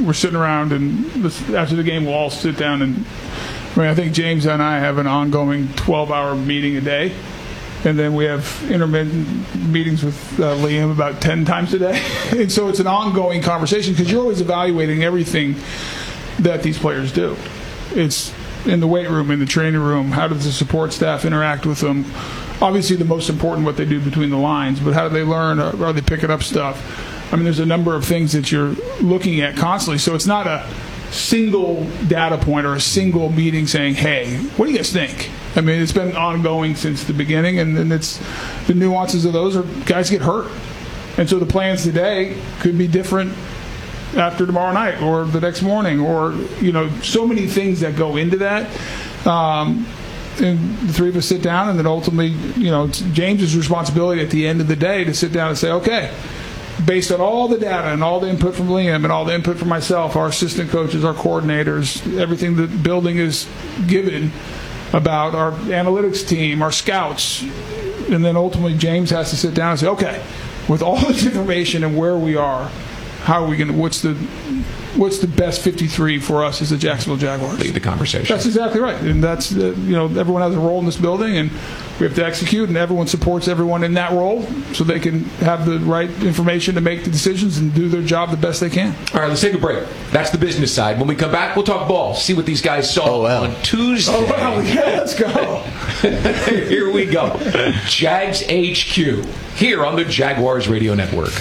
we're sitting around, and after the game, we'll all sit down and. I think James and I have an ongoing 12-hour meeting a day, and then we have intermittent meetings with Liam about 10 times a day. And so it's an ongoing conversation because you're always evaluating everything that these players do. It's in the weight room, in the training room, how does the support staff interact with them? Obviously the most important what they do between the lines, but how do they learn? Are they picking up stuff? I mean, there's a number of things that you're looking at constantly. So it's not a single data point or a single meeting saying, hey, what do you guys think? I mean, it's been ongoing since the beginning, and then it's the nuances of those are guys get hurt. And so the plans today could be different after tomorrow night or the next morning, or, so many things that go into that. And the three of us sit down, and then ultimately, it's James's responsibility at the end of the day to sit down and say, okay, based on all the data and all the input from Liam and all the input from myself, our assistant coaches, our coordinators, everything the building is given about our analytics team, our scouts, and then ultimately James has to sit down and say, okay, with all this information and where we are, how are we going to, what's the best 53 for us as the Jacksonville Jaguars? Lead the conversation. That's exactly right. And that's, everyone has a role in this building, and we have to execute, and everyone supports everyone in that role so they can have the right information to make the decisions and do their job the best they can. All right, let's take a break. That's the business side. When we come back, we'll talk ball, see what these guys saw on Tuesday. Oh, well, yeah, let's go. Here we go. Jags HQ, here on the Jaguars Radio Network.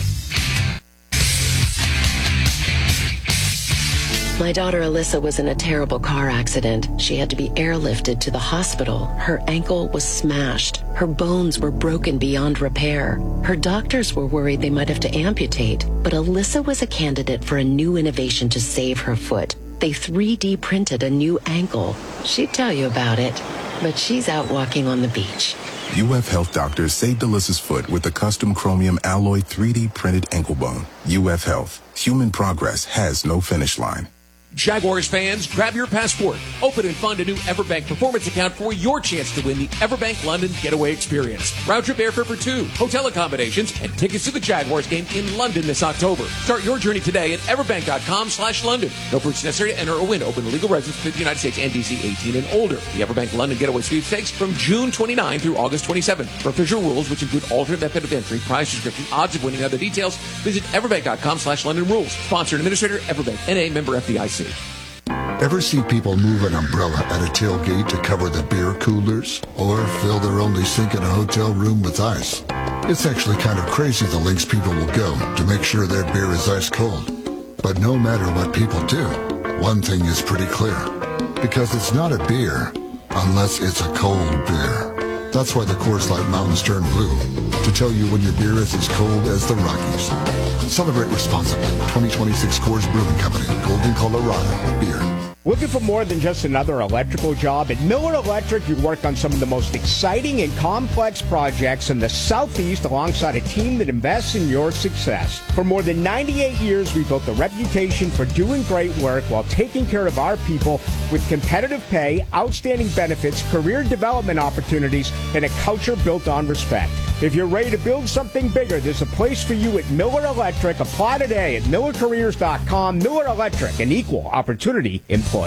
My daughter Alyssa was in a terrible car accident. She had to be airlifted to the hospital. Her ankle was smashed. Her bones were broken beyond repair. Her doctors were worried they might have to amputate, but Alyssa was a candidate for a new innovation to save her foot. They 3D printed a new ankle. She'd tell you about it, but she's out walking on the beach. UF Health doctors saved Alyssa's foot with a custom chromium alloy 3D printed ankle bone. UF Health. Human progress has no finish line. Jaguars fans, grab your passport. Open and fund a new Everbank performance account for your chance to win the Everbank London Getaway Experience. Round trip airfare for two, hotel accommodations, and tickets to the Jaguars game in London this October. Start your journey today at everbank.com/London. No purchase necessary to enter or win. Open to legal residents of the United States and DC 18 and older. The Everbank London Getaway Sweepstakes from June 29 through August 27. For official rules, which include alternate method of entry, prize description, odds of winning, and other details, visit everbank.com/London rules. Sponsor and administrator, Everbank, NA, member FDIC. Ever see people move an umbrella at a tailgate to cover the beer coolers? Or fill their only sink in a hotel room with ice? It's actually kind of crazy the lengths people will go to make sure their beer is ice cold. But no matter what people do, one thing is pretty clear. Because it's not a beer unless it's a cold beer. That's why the Coors Light Mountains turn blue, to tell you when your beer is as cold as the Rockies. Celebrate responsibly. 2026 Coors Brewing Company, Golden, Colorado. Beer. Looking for more than just another electrical job? At Miller Electric, you work on some of the most exciting and complex projects in the Southeast alongside a team that invests in your success. For more than 98 years, we built a reputation for doing great work while taking care of our people with competitive pay, outstanding benefits, career development opportunities, and a culture built on respect. If you're ready to build something bigger, there's a place for you at Miller Electric. Apply today at millercareers.com. Miller Electric, an equal opportunity employer.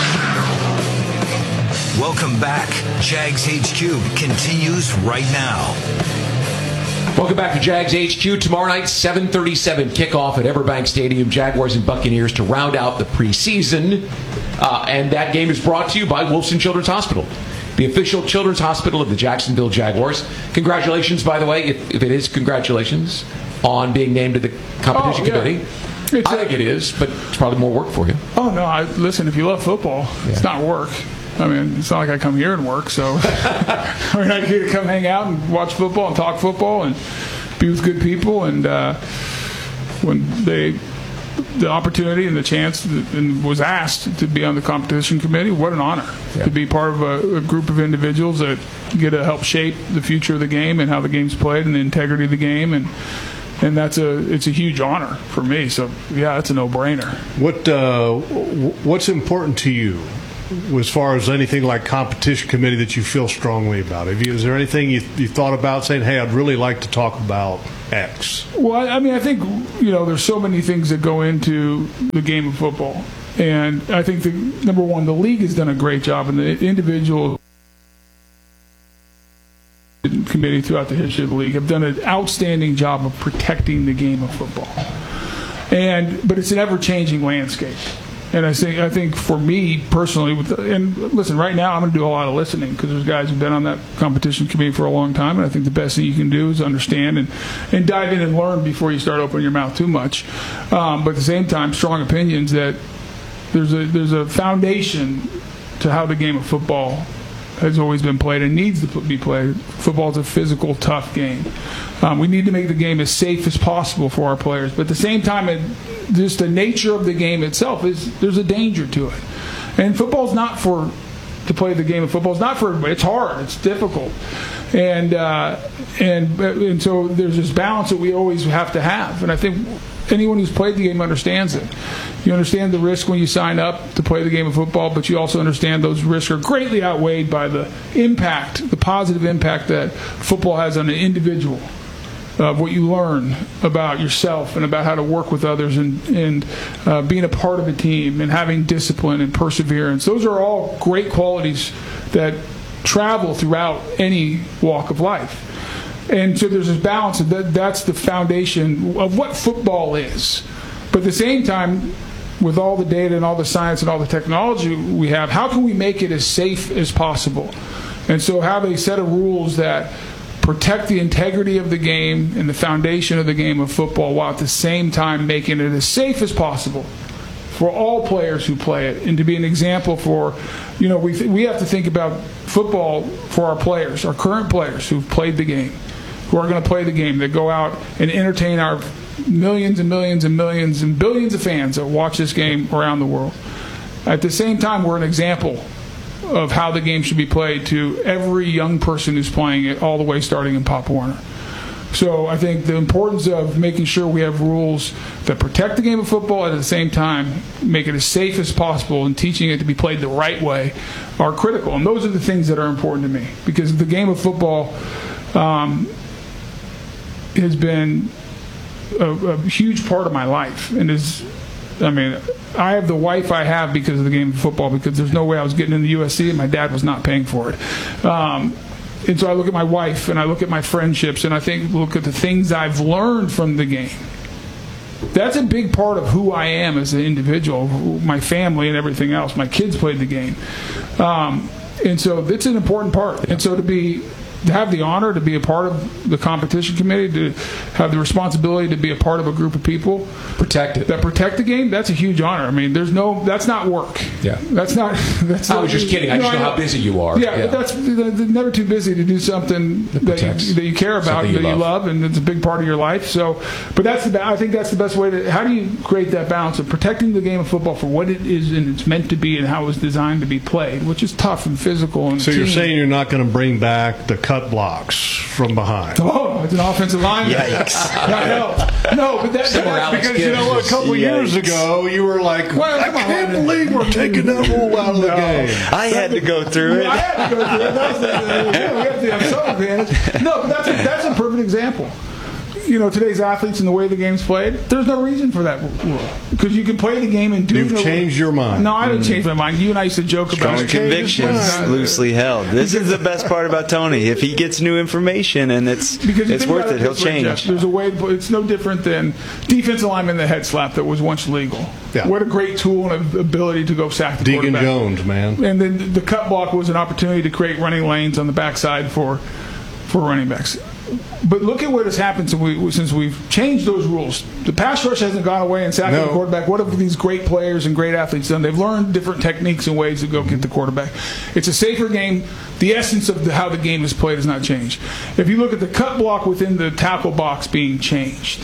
Welcome back. Jags HQ continues right now. Welcome back to Jags HQ. Tomorrow night, 7:37 kickoff at Everbank Stadium. Jaguars and Buccaneers to round out the preseason. And that game is brought to you by Wolfson Children's Hospital, the official children's hospital of the Jacksonville Jaguars. Congratulations, by the way, if it is congratulations, on being named to the competition committee. I think it is, but it's probably more work for you. Oh, no. Listen, if you love football, it's not work. I mean, it's not like I come here and work, so I get to come hang out and watch football and talk football and be with good people. And when the opportunity and the chance and was asked to be on the competition committee, what an honor to be part of a group of individuals that get to help shape the future of the game and how the game's played and the integrity of the game. And it's a huge honor for me. So, yeah, it's a no-brainer. What's important to you as far as anything like competition committee that you feel strongly about? Is there anything you thought about saying, hey, I'd really like to talk about X? Well, I mean, I think, there's so many things that go into the game of football. And I think, number one, the league has done a great job, and the individual committee throughout the history of the league have done an outstanding job of protecting the game of football. But it's an ever-changing landscape. And I think for me personally, and listen, right now I'm going to do a lot of listening because there's guys who've been on that competition committee for a long time, and I think the best thing you can do is understand and dive in and learn before you start opening your mouth too much. But at the same time, strong opinions that there's a foundation to how the game of football has always been played and needs to be played. Football is a physical, tough game. We need to make the game as safe as possible for our players. But at the same time, just the nature of the game itself there's a danger to it. And football's not to play the game of football. It's not for everybody. It's hard. It's difficult. And so there's this balance that we always have to have. And I think anyone who's played the game understands it. You understand the risk when you sign up to play the game of football, but you also understand those risks are greatly outweighed by the positive impact that football has on an individual, of what you learn about yourself and about how to work with others and being a part of a team and having discipline and perseverance. Those are all great qualities that travel throughout any walk of life. And so there's this balance. That's the foundation of what football is. But at the same time, with all the data and all the science and all the technology we have, how can we make it as safe as possible? And so have a set of rules that protect the integrity of the game and the foundation of the game of football, while at the same time making it as safe as possible for all players who play it, and to be an example for, we have to think about football for our players, our current players who've played the game, who are going to play the game, that go out and entertain our millions and millions and millions and billions of fans that watch this game around the world. At the same time, we're an example of how the game should be played to every young person who's playing it, all the way starting in Pop Warner. So I think the importance of making sure we have rules that protect the game of football, at the same time make it as safe as possible and teaching it to be played the right way, are critical. And those are the things that are important to me, because the game of football has been a huge part of my life, and I have the wife I have because of the game of football, because there's no way I was getting into USC and my dad was not paying for it. And so I look at my wife and I look at my friendships and look at the things I've learned from the game. That's a big part of who I am as an individual, my family and everything else. My kids played the game. And so it's an important part. And so to have the honor to be a part of the competition committee, to have the responsibility to be a part of a group of people that protect the game, that's a huge honor. I mean, that's not work. Yeah. That's not. I was just kidding. I just know how busy you are. Yeah. But that's never too busy to do something that you care about, that you love, and it's a big part of your life. So, but I think that's the best way to. How do you create that balance of protecting the game of football for what it is and it's meant to be and how it was designed to be played, which is tough and physical and. So you're saying you're not going to bring back the cut blocks from behind? Oh, it's an offensive line. Yikes! No, but that's because a couple years ago you were like, I can't believe we're taking that rule out of the game. I had to go through it. I had to go through it. We have to have some advantage. No, but that's a perfect example. Today's athletes and the way the game's played, there's no reason for that rule. Because you can play the game and do it. You've changed your mind. No, I haven't changed my mind. You and I used to joke about strong convictions loosely held. This is the best part about Tony. If he gets new information and it's worth it, he'll change. Jeff, there's a way. It's no different than defensive lineman the head slap that was once legal. Yeah. What a great tool and ability to go sack the Deacon quarterback. Jones, man. And then the cut block was an opportunity to create running lanes on the backside for running backs. But look at what has happened since we've changed those rules. The pass rush hasn't gone away and sacking the quarterback. What have these great players and great athletes done? They've learned different techniques and ways to go get the quarterback. It's a safer game. The essence of how the game is played has not changed. If you look at the cut block within the tackle box being changed,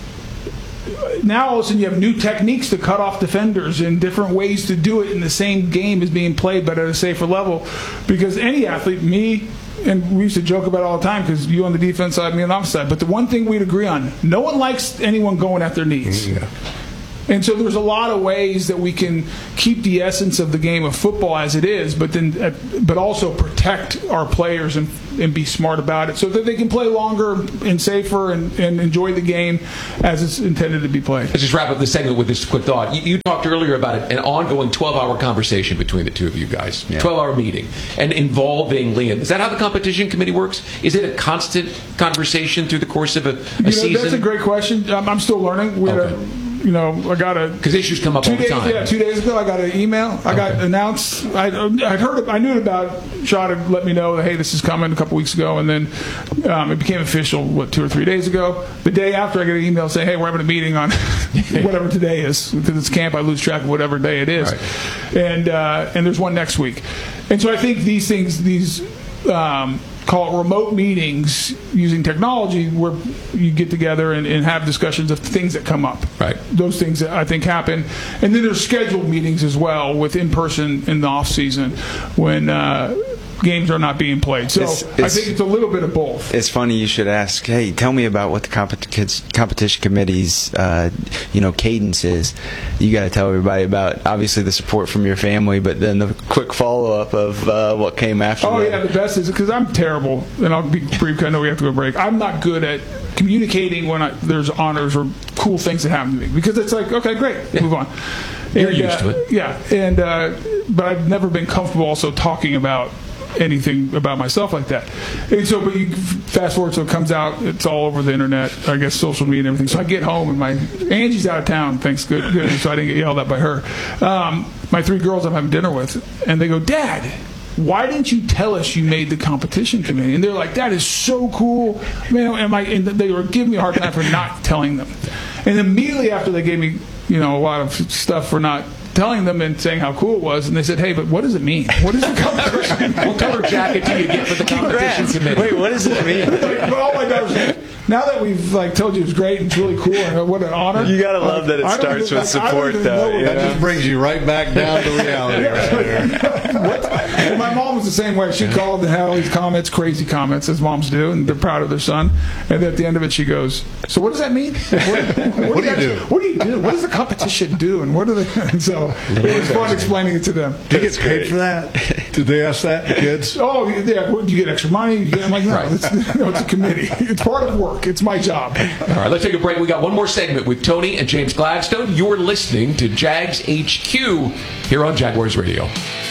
now all of a sudden you have new techniques to cut off defenders and different ways to do it in the same game is being played, but at a safer level. Because any athlete, me, and we used to joke about it all the time because you on the defense side, me on the offense side. But the one thing we'd agree on, no one likes anyone going at their knees. Yeah. And so there's a lot of ways that we can keep the essence of the game of football as it is, but also protect our players and be smart about it so that they can play longer and safer and enjoy the game as it's intended to be played. Let's just wrap up this segment with this quick thought. You talked earlier about an ongoing 12-hour conversation between the two of you guys, 12-hour meeting, and involving Liam. Is that how the competition committee works? Is it a constant conversation through the course of a season? That's a great question. I'm still learning. I got a... Because issues come up all the time. Yeah, 2 days ago, I got an email. I got announced. I knew about Shaw had let me know that, hey, this is coming a couple weeks ago, and then it became official, 2 or 3 days ago. The day after, I get an email saying, hey, we're having a meeting on whatever today is. Because it's camp, I lose track of whatever day it is. Right. And there's one next week. And so I think these things, call it remote meetings using technology, where you get together and have discussions of things that come up. Right. Those things that I think happen. And then there's scheduled meetings as well with in-person in the off-season when games are not being played. So I think it's a little bit of both. It's funny you should ask, hey, tell me about what the competition committee's cadence is. You got to tell everybody about, obviously, the support from your family, but then the quick follow-up of what came after that. Yeah, the best is, because I'm terrible, and I'll be brief because I know we have to go break. I'm not good at communicating when there's honors or cool things that happen to me, because it's like, okay, great, move on. You're used to it. Yeah, but I've never been comfortable also talking about anything about myself like that. And so, but you fast forward, so it comes out, it's all over the internet, I guess, social media and everything. So I get home, and Angie's out of town, thanks goodness, so I didn't get yelled at by her. My 3 girls I'm having dinner with, and they go, Dad, why didn't you tell us you made the competition committee? And they're like, that is so cool, man. And they were giving me a hard time for not telling them. And immediately after, they gave me a lot of stuff for not telling them and saying how cool it was, and they said, hey, but what does it mean? What is the competition? What color jacket do you get for the competition committee? Wait, what does it mean? But all my daughters, now that we've told you it's great and it's really cool and what an honor. You gotta love that it starts with support, though. That just brings you right back down to reality right there. And my mom was the same way. She called and had all these comments, crazy comments, as moms do, and they're proud of their son. And at the end of it, she goes, so what does that mean? What do you do? What do you do? What does the competition do? And what do they... And so it was fun explaining it to them. Do you get paid for that? Did they ask that, kids? Oh, yeah. Do you get extra money? I'm like, no, it's a committee. It's part of work. It's my job. All right, let's take a break. We got one more segment with Tony and James Gladstone. You're listening to Jags HQ here on Jaguars Radio.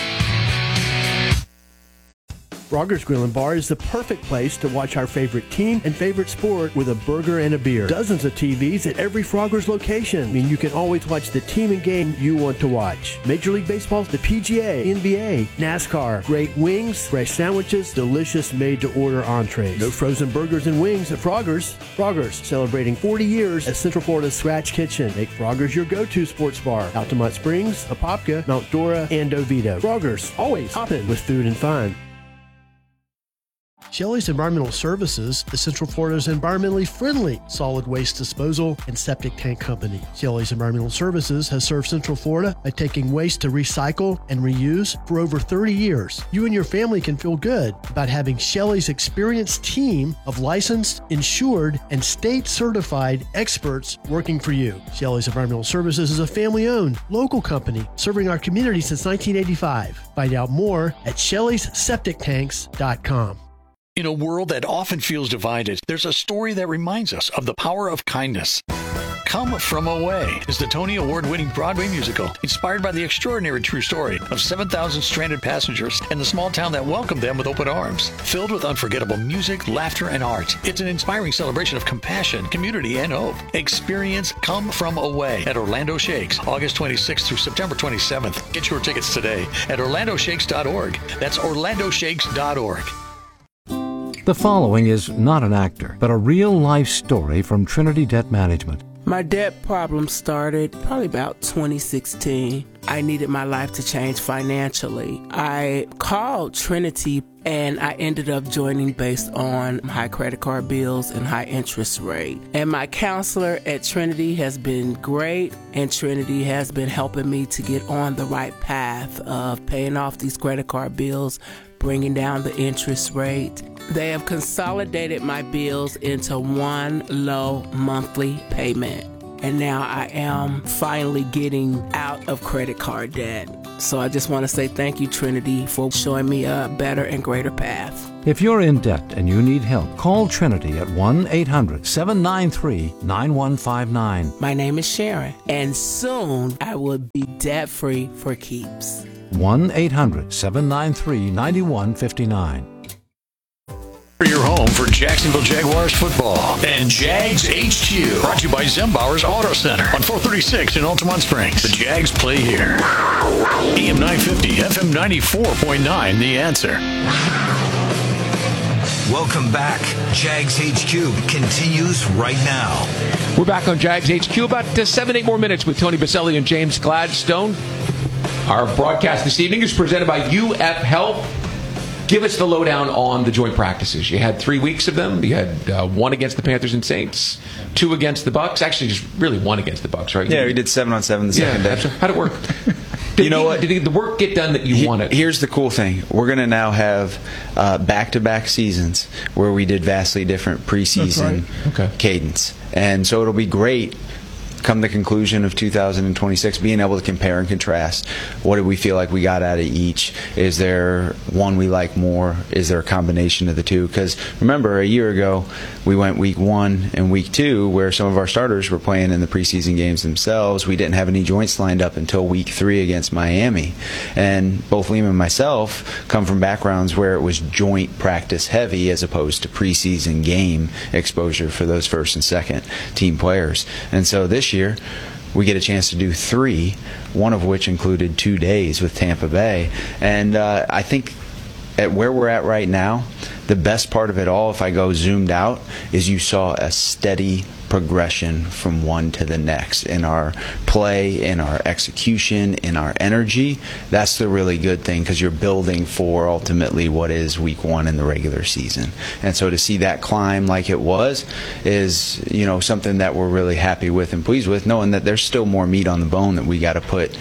Frogger's Grill and Bar is the perfect place to watch our favorite team and favorite sport with a burger and a beer. Dozens of TVs at every Frogger's location. I mean, you can always watch the team and game you want to watch. Major League Baseball, the PGA, NBA, NASCAR, great wings, fresh sandwiches, delicious made-to-order entrees. No frozen burgers and wings at Frogger's. Frogger's, celebrating 40 years as Central Florida's Scratch Kitchen. Make Frogger's your go-to sports bar. Altamont Springs, Apopka, Mount Dora, and Oviedo. Frogger's, always hopping with food and fun. Shelley's Environmental Services is Central Florida's environmentally friendly solid waste disposal and septic tank company. Shelley's Environmental Services has served Central Florida by taking waste to recycle and reuse for over 30 years. You and your family can feel good about having Shelley's experienced team of licensed, insured, and state-certified experts working for you. Shelley's Environmental Services is a family-owned, local company serving our community since 1985. Find out more at Shelley'sSepticTanks.com. In a world that often feels divided, there's a story that reminds us of the power of kindness. Come From Away is the Tony Award-winning Broadway musical inspired by the extraordinary true story of 7,000 stranded passengers and the small town that welcomed them with open arms. Filled with unforgettable music, laughter, and art, it's an inspiring celebration of compassion, community, and hope. Experience Come From Away at Orlando Shakes, August 26th through September 27th. Get your tickets today at orlandoshakes.org. That's orlandoshakes.org. The following is not an actor, but a real-life story from Trinity Debt Management. My debt problem started probably about 2016. I needed my life to change financially. I called Trinity and I ended up joining based on high credit card bills and high interest rate. And my counselor at Trinity has been great, and Trinity has been helping me to get on the right path of paying off these credit card bills, bringing down the interest rate. They have consolidated my bills into one low monthly payment. and now I am finally getting out of credit card debt. So I just want to say thank you, Trinity, for showing me a better and greater path. If you're in debt and you need help, call Trinity at 1-800-793-9159. My name is Sharon, and soon I will be debt-free for keeps. 1-800-793-9159. Your home for Jacksonville Jaguars football and Jags HQ. Brought to you by Zembauer's Auto Center on 436 in Altamont Springs. The Jags play here. AM 950, FM 94.9, The Answer. Welcome back. Jags HQ continues right now. We're back on Jags HQ. About 7-8 more minutes with Tony Baselli and James Gladstone. Our broadcast this evening is presented by UF Health. Give us the lowdown on the joint practices. You had 3 weeks of them. You had one against the Panthers and Saints, 2 against the Bucs. Actually, just really 1 against the Bucs, right? Yeah, we did 7-on-7 the second day. How'd it work? Did the work get done that you wanted? Here's the cool thing. We're going to now have back-to-back seasons where we did vastly different preseason cadence. And so it'll be great come the conclusion of 2026, being able to compare and contrast. What did we feel like we got out of each? Is there one we like more? Is there a combination of the two? Because remember, a year ago, we went week 1 and week 2 where some of our starters were playing in the preseason games themselves. We didn't have any joints lined up until week 3 against Miami. And both Liam and myself come from backgrounds where it was joint practice heavy as opposed to preseason game exposure for those first and second team players. And so this year, we get a chance to do 3, one of which included 2 days with Tampa Bay. And I think at where we're at right now, the best part of it all, if I go zoomed out, is you saw a steady progression from one to the next in our play, in our execution, in our energy. That's the really good thing, because you're building for ultimately what is week 1 in the regular season. And so to see that climb like it was is, you know, something that we're really happy with and pleased with, knowing that there's still more meat on the bone that we got to put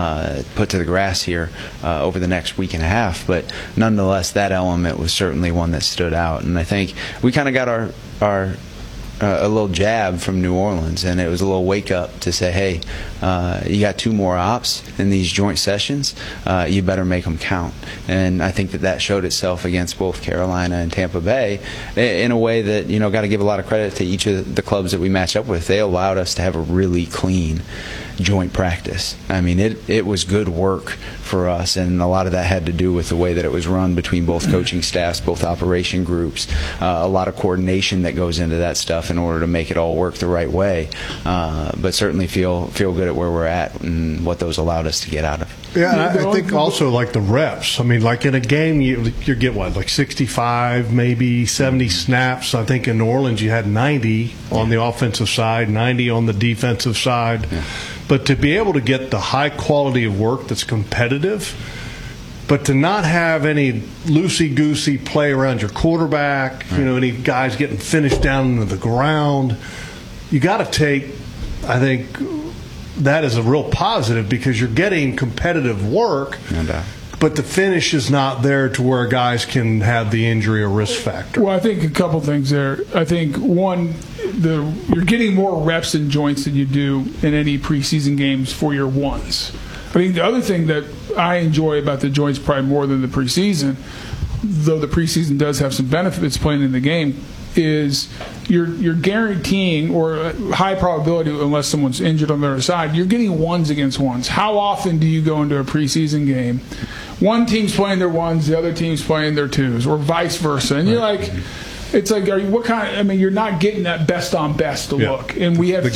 to the grass here over the next week and a half. But nonetheless, that element was certainly one that stood out. And I think we kind of got our a little jab from New Orleans, and it was a little wake up to say, hey, you got 2 more ops in these joint sessions, you better make them count. And I think that showed itself against both Carolina and Tampa Bay in a way that, you know, got to give a lot of credit to each of the clubs that we matched up with. They allowed us to have a really clean joint practice. I mean, it was good work for us, and a lot of that had to do with the way that it was run between both coaching staffs, both operation groups, a lot of coordination that goes into that stuff in order to make it all work the right way. But certainly feel good at where we're at and what those allowed us to get out of. Yeah, and I think also like the reps. I mean, like in a game, you get what, like 65, maybe 70 snaps. I think in New Orleans you had 90 on the offensive side, 90 on the defensive side. Yeah. But to be able to get the high quality of work that's competitive, but to not have any loosey-goosey play around your quarterback, you know, any guys getting finished down into the ground, you got to take, I think, that is a real positive, because you're getting competitive work, but the finish is not there to where guys can have the injury or risk factor. Well, I think a couple things there. I think, one, you're getting more reps and joints than you do in any preseason games for your ones. I think the other thing that I enjoy about the joints probably more than the preseason, though the preseason does have some benefits playing in the game, is you're guaranteeing, or a high probability, unless someone's injured on the other side, you're getting ones against ones. How often do you go into a preseason game, one team's playing their ones, the other team's playing their twos, or vice versa, and you're like, it's like, you're not getting that best on best look. And we had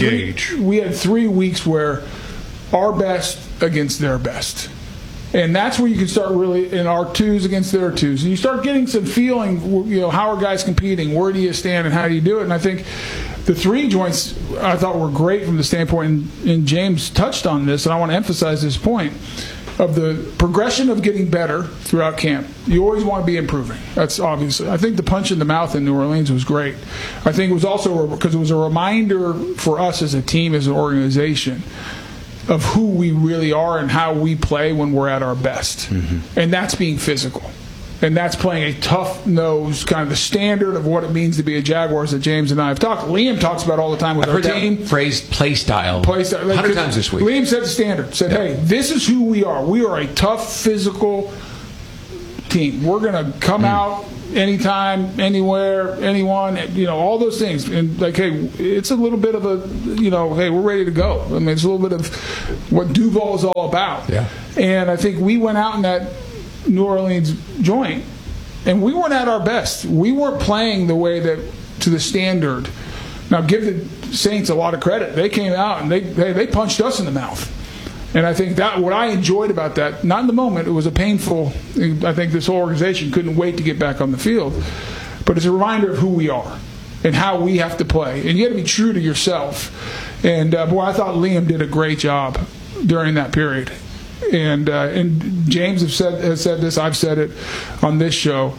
3 weeks where our best against their best. And that's where you can start really in our twos against their twos. And you start getting some feeling, you know, how are guys competing? Where do you stand and how do you do it? And I think the 3 joints I thought were great from the standpoint, and James touched on this, and I want to emphasize this point, of the progression of getting better throughout camp. You always want to be improving. That's obviously. I think the punch in the mouth in New Orleans was great. I think it was also because it was a reminder for us as a team, as an organization, of who we really are and how we play when we're at our best. Mm-hmm. And that's being physical. And that's playing a tough-nosed, kind of the standard of what it means to be a Jaguars that James and I have talked. Liam talks about all the time with our team. That phrase, play style. 100 times this week. Liam set the standard. Said, hey, this is who we are. We are a tough, physical team. We're going to come out anytime, anywhere, anyone, all those things. And hey, it's a little bit of a, hey, we're ready to go. I mean, it's a little bit of what Duval is all about. Yeah. And I think we went out in that New Orleans joint, and we weren't at our best. We weren't playing the way that to the standard. Now, give the Saints a lot of credit. They came out and they punched us in the mouth. And I think that what I enjoyed about that, not in the moment, it was a painful. I think this whole organization couldn't wait to get back on the field, but it's a reminder of who we are and how we have to play. And you got to be true to yourself. And boy, I thought Liam did a great job during that period. And James has said this. I've said it on this show.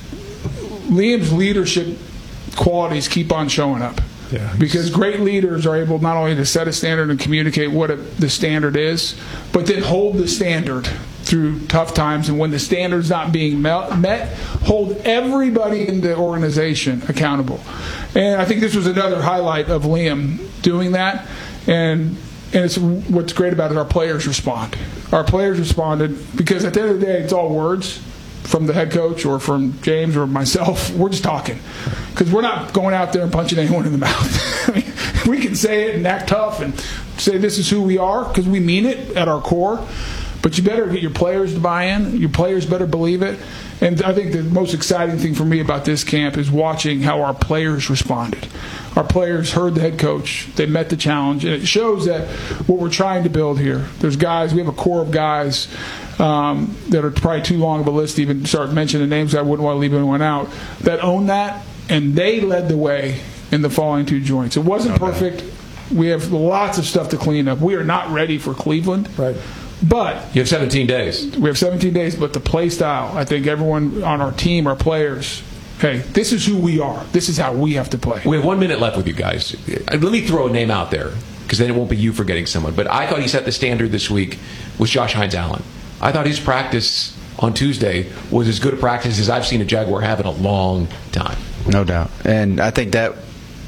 Liam's leadership qualities keep on showing up. Yeah, because great leaders are able not only to set a standard and communicate what the standard is, but then hold the standard through tough times. And when the standard's not being met, hold everybody in the organization accountable. And I think this was another highlight of Liam doing that. And it's what's great about it, our players respond. Our players responded because at the end of the day, it's all words from the head coach or from James or myself. We're just talking because we're not going out there and punching anyone in the mouth. I mean, we can say it and act tough and say this is who we are because we mean it at our core. But you better get your players to buy in. Your players better believe it. And I think the most exciting thing for me about this camp is watching how our players responded. Our players heard the head coach. They met the challenge. And it shows that what we're trying to build here, there's guys, we have a core of guys that are probably too long of a list to even start mentioning names. I wouldn't want to leave anyone out, that own that, and they led the way in the following two joints. It wasn't perfect. We have lots of stuff to clean up. We are not ready for Cleveland. Right. But you have 17 days. We have 17 days, but the play style, I think everyone on our team, our players, hey, this is who we are. This is how we have to play. We have 1 minute left with you guys. Let me throw a name out there, because then it won't be you forgetting someone. But I thought he set the standard this week with Josh Hines-Allen. I thought his practice on Tuesday was as good a practice as I've seen a Jaguar have in a long time. No doubt. And I think that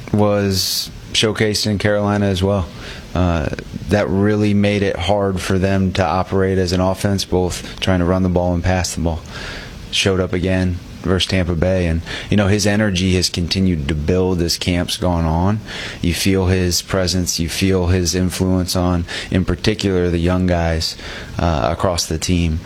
was showcased in Carolina as well. That really made it hard for them to operate as an offense, both trying to run the ball and pass the ball. Showed up again versus Tampa Bay, and his energy has continued to build as camp's gone on. You feel his presence, you feel his influence on, in particular, the young guys across the team.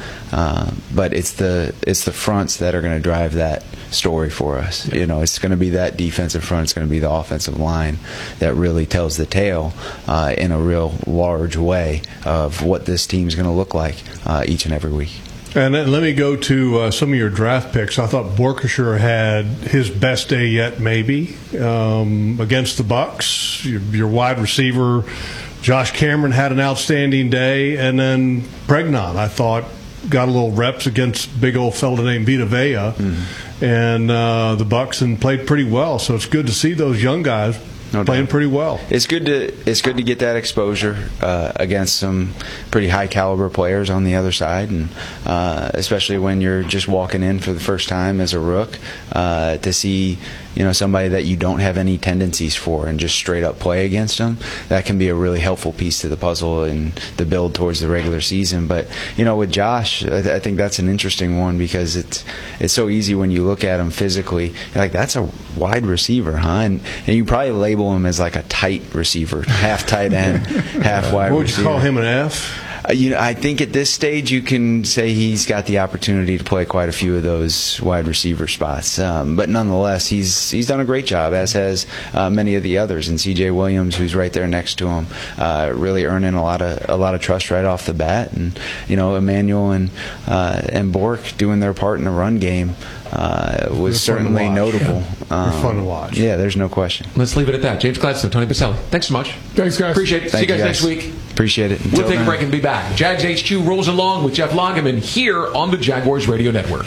But it's the fronts that are going to drive that story for us. Yeah. It's going to be that defensive front, it's going to be the offensive line that really tells the tale in a real large way of what this team's going to look like each and every week. And then let me go to some of your draft picks. I thought Borkshire had his best day yet, maybe, against the Bucks. Your wide receiver, Josh Cameron, had an outstanding day. And then Pregnon, I thought, got a little reps against big old fella named Vita Vea. Mm-hmm. And the Bucks and played pretty well. So it's good to see those young guys playing pretty well. It's good to get that exposure against some pretty high caliber players on the other side, and especially when you're just walking in for the first time as a rook, to see somebody that you don't have any tendencies for and just straight up play against them. That can be a really helpful piece to the puzzle and the build towards the regular season. But with Josh, I think that's an interesting one because it's so easy when you look at him physically. You're like, that's a wide receiver, huh? And you probably label him as like a tight receiver, half tight end, half wide receiver. What would you call him, an F? I think at this stage you can say he's got the opportunity to play quite a few of those wide receiver spots. But nonetheless, he's done a great job, as has many of the others. And C.J. Williams, who's right there next to him, really earning a lot of trust right off the bat. And Emmanuel and Bork doing their part in the run game was certainly notable. They're fun to watch. Yeah, there's no question. Let's leave it at that. James Gladstone, Tony Baselli, thanks so much. Thanks, guys. Appreciate it. See you guys next week. Appreciate it. We'll take a break and be back. Jags HQ rolls along with Jeff Lageman here on the Jaguars Radio Network.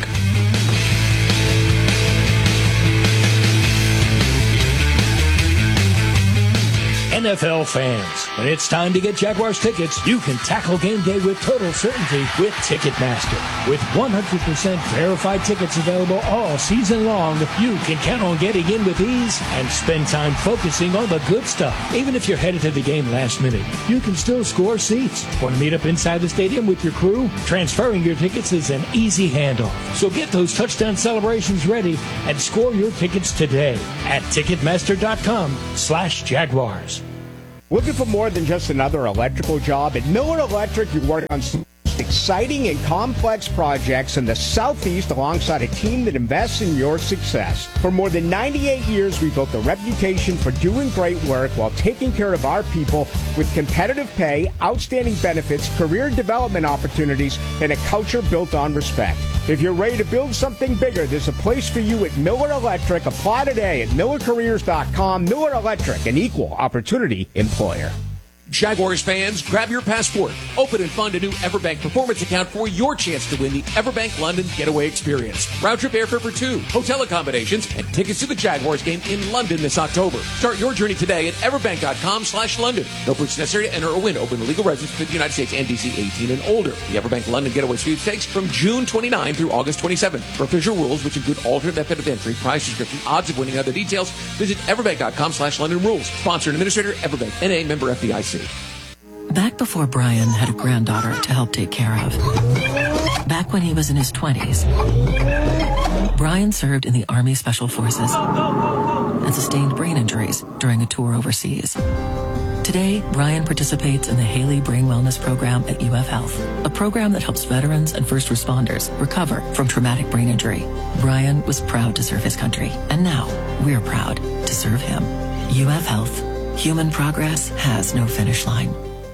And NFL fans, when it's time to get Jaguars tickets, you can tackle game day with total certainty with Ticketmaster. With 100% verified tickets available all season long, you can count on getting in with ease and spend time focusing on the good stuff. Even if you're headed to the game last minute, you can still score seats. Want to meet up inside the stadium with your crew? Transferring your tickets is an easy handoff. So get those touchdown celebrations ready and score your tickets today at Ticketmaster.com/Jaguars. Looking for more than just another electrical job? At Miller Electric, you work on some exciting and complex projects in the Southeast alongside a team that invests in your success. For more than 98 years, we built a reputation for doing great work while taking care of our people with competitive pay, outstanding benefits, career development opportunities, and a culture built on respect. If you're ready to build something bigger, there's a place for you at Miller Electric. Apply today at MillerCareers.com. Miller Electric, an equal opportunity employer. Jaguars fans, grab your passport. Open and fund a new Everbank performance account for your chance to win the Everbank London Getaway Experience. Round trip airfare for two, hotel accommodations, and tickets to the Jaguars game in London this October. Start your journey today at everbank.com/London. No purchase necessary to enter or win. Open to legal residents for the United States and DC 18 and older. The Everbank London Getaway Sweepstakes from June 29 through August 27. For official rules, which include alternate method of entry, price description, odds of winning, other details, visit everbank.com/London rules. Sponsor and administrator, Everbank, NA, member FDIC. Back before Brian had a granddaughter to help take care of. Back when he was in his 20s, Brian served in the Army Special Forces and sustained brain injuries during a tour overseas. Today, Brian participates in the Haley Brain Wellness Program at UF Health, a program that helps veterans and first responders recover from traumatic brain injury. Brian was proud to serve his country, and now we're proud to serve him. UF Health. Human progress has no finish line.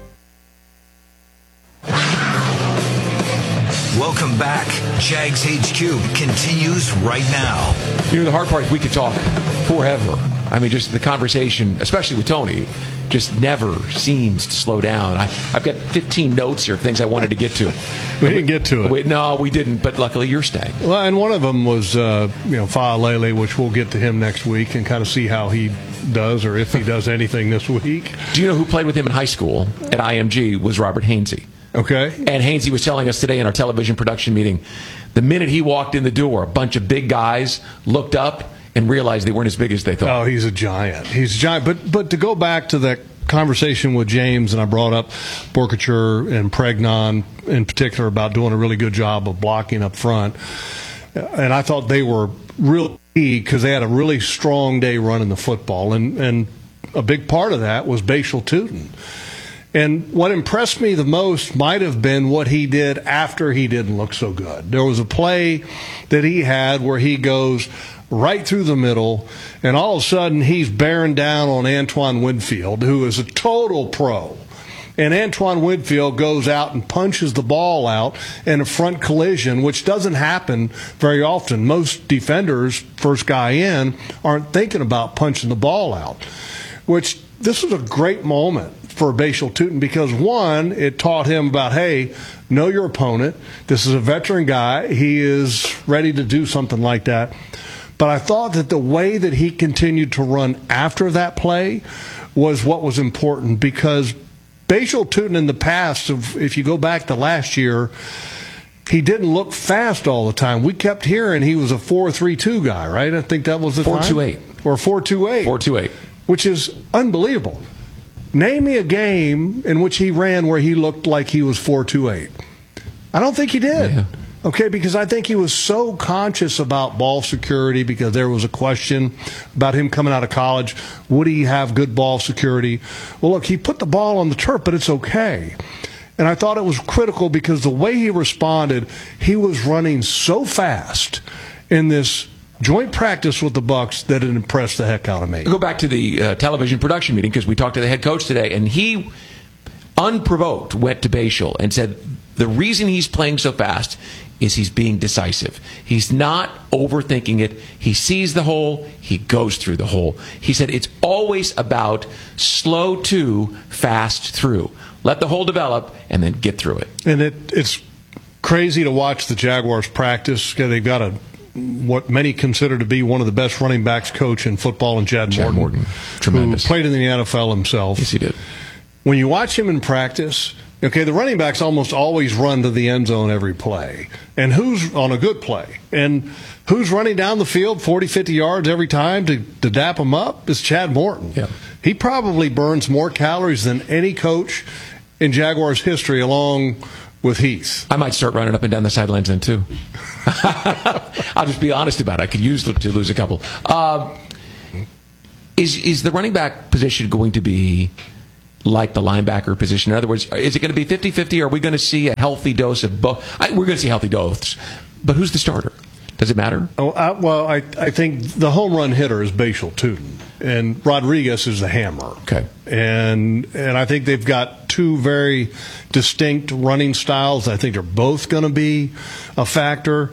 Welcome back. Jags HQ continues right now. You know, the hard part is we could talk forever. I mean, just the conversation, especially with Tony, just never seems to slow down. I've got 15 notes here of things I wanted to get to. We didn't get to it. No, we didn't, but luckily you're staying. Well, and one of them was, Fa'alele, which we'll get to him next week and kind of see how he does or if he does anything this week. Do you know who played with him in high school at IMG was Robert Hainsey. Okay. And Hainsey was telling us today in our television production meeting, the minute he walked in the door, a bunch of big guys looked up and realized they weren't as big as they thought. Oh, he's a giant. He's a giant. But to go back to that conversation with James, and I brought up Borkature and Pregnon in particular about doing a really good job of blocking up front. And I thought they were real key because they had a really strong day running the football. And a big part of that was Bashal Tutin. And what impressed me the most might have been what he did after he didn't look so good. There was a play that he had where he goes right through the middle, and all of a sudden he's bearing down on Antoine Winfield, who is a total pro. And Antoine Winfield goes out and punches the ball out in a front collision, which doesn't happen very often. Most defenders, first guy in, aren't thinking about punching the ball out, which this was a great moment for Bashal Tutin because, one, it taught him about, hey, know your opponent. This is a veteran guy. He is ready to do something like that. But I thought that the way that he continued to run after that play was what was important because Bashal Tutin in the past, if you go back to last year, he didn't look fast all the time. We kept hearing he was a 4.32 guy, right? I think that was the 4.28. Or 4.28. 4.28. Which is unbelievable. Name me a game in which he ran where he looked like he was 4.28. I don't think he did. Yeah. Okay, because I think he was so conscious about ball security because there was a question about him coming out of college. Would he have good ball security? Well, look, he put the ball on the turf, but it's okay. And I thought it was critical because the way he responded, he was running so fast in this joint practice with the Bucs that it impressed the heck out of me. Go back to the television production meeting because we talked to the head coach today, and he, unprovoked, went to Bashal and said the reason he's playing so fast is he's being decisive. He's not overthinking it. He sees the hole. He goes through the hole. He said it's always about slow to, fast through. Let the hole develop and then get through it. And it's crazy to watch the Jaguars practice. They've got a what many consider to be one of the best running backs coach in football, and Chad Morton. Tremendous. Who played in the NFL himself. Yes, he did. When you watch him in practice, okay, the running backs almost always run to the end zone every play. And who's on a good play? And who's running down the field 40, 50 yards every time to dap him up? Is Chad Morton. Yeah. He probably burns more calories than any coach in Jaguars history, along with Heath. I might start running up and down the sidelines then, too. I'll just be honest about it. I could use to lose a couple. Is the running back position going to be like the linebacker position? In other words, is it going to be 50-50, or are we going to see a healthy dose of both? We're going to see healthy dose. But who's the starter? Does it matter? I think the home run hitter is Bashal Tootin, and Rodriguez is the hammer. Okay. And I think they've got two very distinct running styles. I think they're both going to be a factor.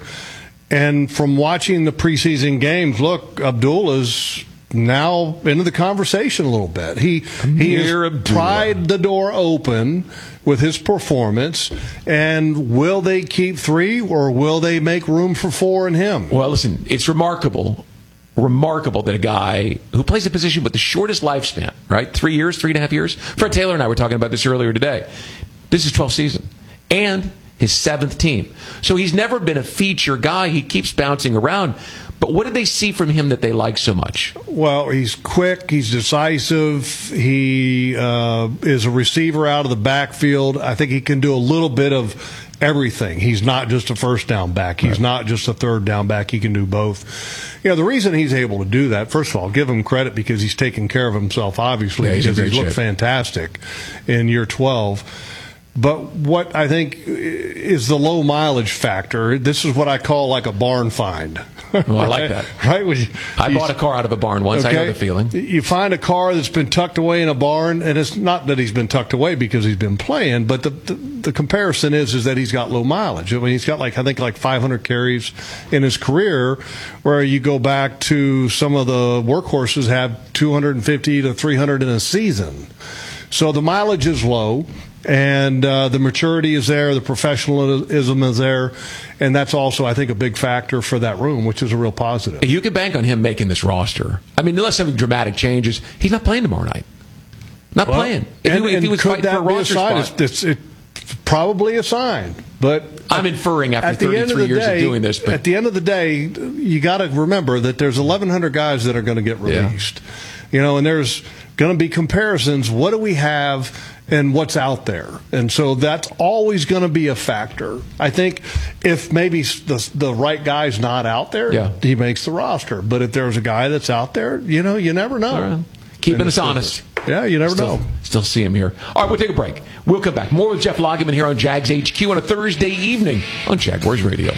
And from watching the preseason games, look, Abdullah's now into the conversation a little bit. He has pried the door open with his performance, and will they keep 3 or will they make room for 4 in him? Well, listen, it's remarkable that a guy who plays a position with the shortest lifespan, right? 3 years, 3.5 years. Fred Taylor and I were talking about this earlier today. This is 12th season. And his 7th team. So he's never been a feature guy. He keeps bouncing around. But what did they see from him that they like so much? Well, he's quick. He's decisive. He is a receiver out of the backfield. I think he can do a little bit of everything. He's not just a first down back. He's not just a third down back. He can do both. You know, the reason he's able to do that, first of all, give him credit because he's taking care of himself, obviously, because he's looked fantastic in year 12. But what I think is the low mileage factor, this is what I call like a barn find. Well, I like that. Right? I bought a car out of a barn once. Okay. I know the feeling. You find a car that's been tucked away in a barn, and it's not that he's been tucked away because he's been playing, but the comparison is that he's got low mileage. I mean, he's got like 500 carries in his career, where you go back to some of the workhorses have 250 to 300 in a season. So the mileage is low. And the maturity is there, the professionalism is there, and that's also, I think, a big factor for that room, which is a real positive. You can bank on him making this roster. I mean, unless something dramatic changes, he's not playing tomorrow night. Playing. If he was fighting for a roster spot. It's probably a sign, but I'm inferring after 33 years of doing this. But at the end of the day, you got to remember that there's 1,100 guys that are going to get released. Yeah. You know, and there's going to be comparisons. What do we have? And what's out there. And so that's always going to be a factor. I think if maybe the right guy's not out there, he makes the roster. But if there's a guy that's out there, you know, you never know. Right. Keeping us honest. Yeah, you never know. Still see him here. All right, we'll take a break. We'll come back. More with Jeff Lageman here on Jags HQ on a Thursday evening on Jaguars Radio.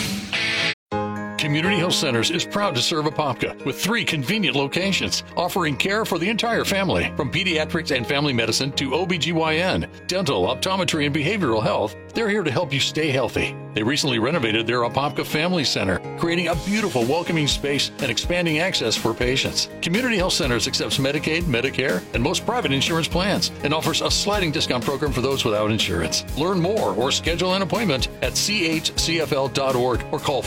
Community Health Centers is proud to serve Apopka with 3 convenient locations, offering care for the entire family, from pediatrics and family medicine to OBGYN, dental, optometry, and behavioral health. They're here to help you stay healthy. They recently renovated their Apopka Family Center, creating a beautiful, welcoming space and expanding access for patients. Community Health Centers accepts Medicaid, Medicare, and most private insurance plans, and offers a sliding discount program for those without insurance. Learn more or schedule an appointment at chcfl.org or call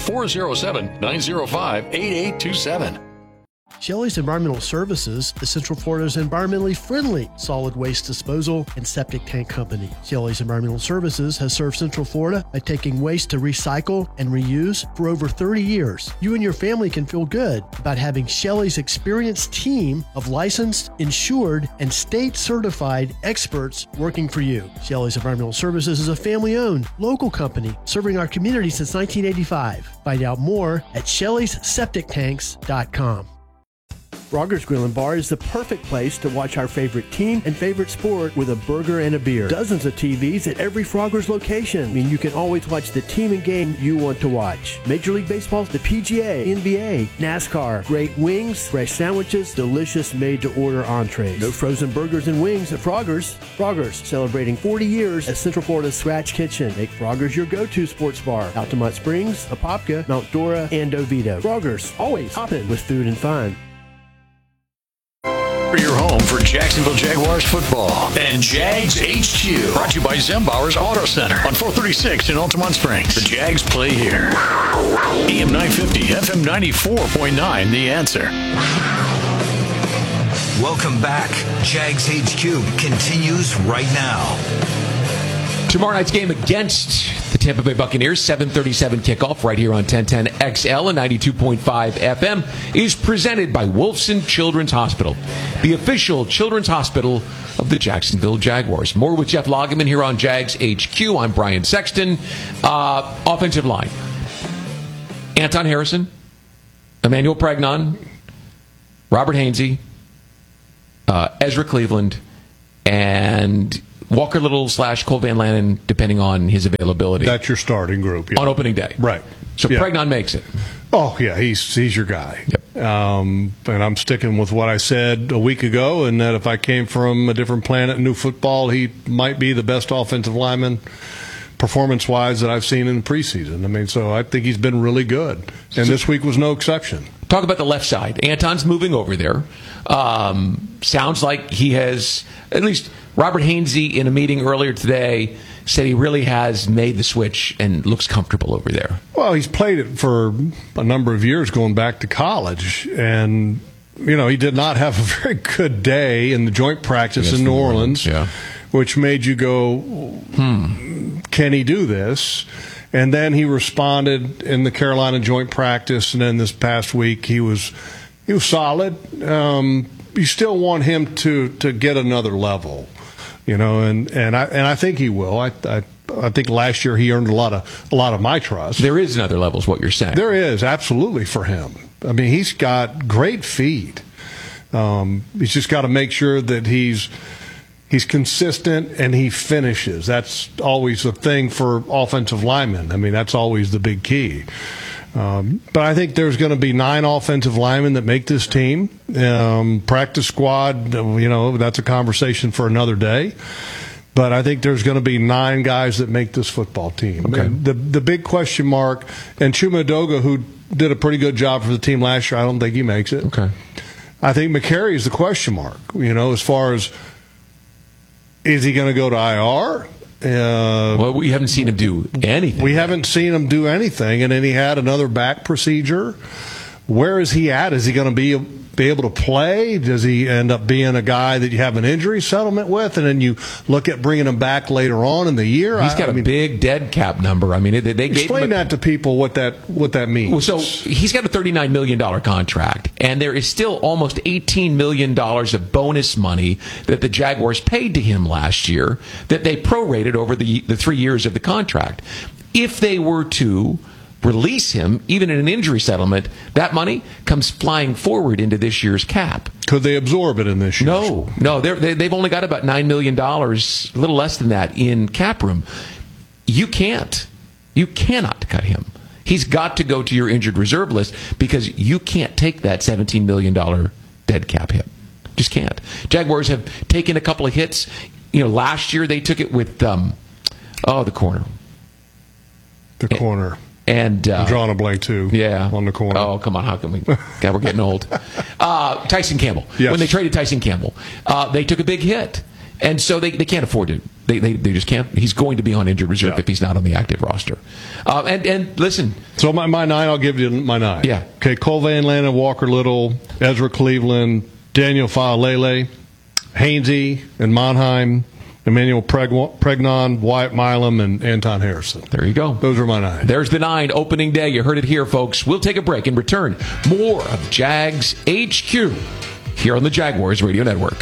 407-905-8827. Shelley's Environmental Services is Central Florida's environmentally friendly solid waste disposal and septic tank company. Shelley's Environmental Services has served Central Florida by taking waste to recycle and reuse for over 30 years. You and your family can feel good about having Shelley's experienced team of licensed, insured, and state-certified experts working for you. Shelley's Environmental Services is a family-owned, local company serving our community since 1985. Find out more at Shelley'sSepticTanks.com. Frogger's Grill and Bar is the perfect place to watch our favorite team and favorite sport with a burger and a beer. Dozens of TVs at every Frogger's location mean you can always watch the team and game you want to watch. Major League Baseball, the PGA, NBA, NASCAR, great wings, fresh sandwiches, delicious made-to-order entrees. No frozen burgers and wings at Frogger's. Frogger's, celebrating 40 years as Central Florida's Scratch Kitchen. Make Frogger's your go-to sports bar. Altamont Springs, Apopka, Mount Dora, and Oviedo. Frogger's, always hopping with food and fun. We're your home for Jacksonville Jaguars football and Jags HQ. Brought to you by Zembauer's Auto Center on 436 in Altamont Springs. The Jags play here. AM 950, FM 94.9, The Answer. Welcome back. Jags HQ continues right now. Tomorrow night's game against the Tampa Bay Buccaneers, 7:37 kickoff right here on 1010 XL and 92.5 FM, is presented by Wolfson Children's Hospital, the official children's hospital of the Jacksonville Jaguars. More with Jeff Lageman here on Jags HQ. I'm Brian Sexton. Offensive line: Anton Harrison, Emmanuel Pregnon, Robert Hainsey, Ezra Cleveland, and Walker Little / Cole Van Lanen, depending on his availability. That's your starting group. Yeah. On opening day. Right. So Pregnon makes it. Oh, yeah, he's your guy. Yep. And I'm sticking with what I said a week ago, and that if I came from a different planet, new football, he might be the best offensive lineman performance-wise that I've seen in the preseason. I mean, so I think he's been really good. And this week was no exception. Talk about the left side. Anton's moving over there. Sounds like he has, at least Robert Hainsey in a meeting earlier today said he really has made the switch and looks comfortable over there. Well, he's played it for a number of years going back to college. And, you know, he did not have a very good day in the joint practice in New Orleans, which made you go, can he do this? And then he responded in the Carolina joint practice, and then this past week he was solid. You still want him to get another level, you know, and I think he will. I think last year he earned a lot of my trust. There is another level, is what you're saying. There is, absolutely, for him. I mean, he's got great feet. He's just got to make sure that he's consistent and he finishes. That's always the thing for offensive linemen. I mean, that's always the big key. But I think there's going to be 9 offensive linemen that make this team. Practice squad, you know, that's a conversation for another day. But I think there's going to be 9 guys that make this football team. Okay. The big question mark, and Chuma Edoga, who did a pretty good job for the team last year, I don't think he makes it. Okay. I think McCary is the question mark, you know, as far as, is he going to go to IR? Well, we haven't seen him do anything. We haven't seen him do anything, and then he had another back procedure. Where is he at? Is he going to be able to play? Does he end up being a guy that you have an injury settlement with, and then you look at bringing him back later on in the year? He's got a big dead cap number. I mean, they explain that to people what that means. Well, so he's got a $39 million contract, and there is still almost $18 million of bonus money that the Jaguars paid to him last year that they prorated over the 3 years of the contract. If they were to release him, even in an injury settlement, that money comes flying forward into this year's cap. Could they absorb it in this year? No. They've only got about $9 million, a little less than that, in cap room. You cannot cut him. He's got to go to your injured reserve list because you can't take that $17 million dead cap hit. Just can't. Jaguars have taken a couple of hits. You know, last year they took it with the corner. The corner. And I'm drawing a blank too. Yeah, on the corner. Oh, come on! How can we? God, we're getting old. Tyson Campbell. Yes. When they traded Tyson Campbell, they took a big hit, and so they can't afford to. They just can't. He's going to be on injured reserve if he's not on the active roster. And listen. So my 9, I'll give you my 9. Yeah. Okay. Cole Van Lanen, Walker Little, Ezra Cleveland, Daniel Faalele, Hainsey, and Monheim. Emmanuel Pregnon, Wyatt Milam, and Anton Harrison. There you go. Those are my 9. There's the 9, opening day. You heard it here, folks. We'll take a break and return. More of Jags HQ here on the Jaguars Radio Network.